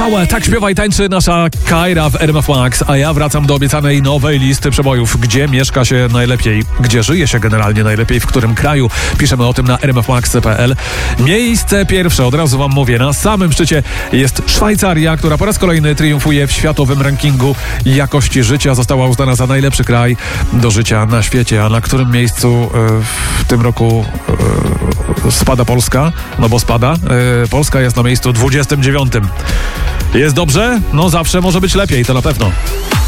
Całe tak śpiewa i tańczy nasza Kaira w RMF Max, a ja wracam do obiecanej nowej listy przebojów. Gdzie mieszka się najlepiej? Gdzie żyje się generalnie najlepiej? W którym kraju? Piszemy o tym na rmfmax.pl. Miejsce pierwsze, od razu wam mówię, na samym szczycie jest Szwajcaria, która po raz kolejny triumfuje w światowym rankingu jakości życia. Została uznana za najlepszy kraj do życia na świecie. A na którym miejscu w tym roku spada Polska? No bo spada. Polska jest na miejscu 29. Jest dobrze? No zawsze może być lepiej, to na pewno.